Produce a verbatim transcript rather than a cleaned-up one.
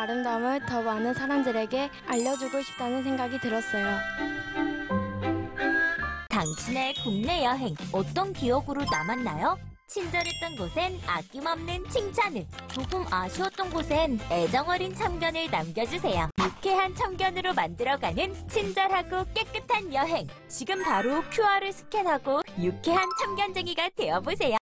아름다움을 더 많은 사람들에게 알려주고 싶다는 생각이 들었어요. 당신의 국내 여행 어떤 기억으로 남았나요? 친절했던 곳엔 아낌없는 칭찬을, 조금 아쉬웠던 곳엔 애정어린 참견을 남겨주세요. 유쾌한 참견으로 만들어가는 친절하고 깨끗한 여행. 지금 바로 큐알을 스캔하고 유쾌한 참견쟁이가 되어보세요.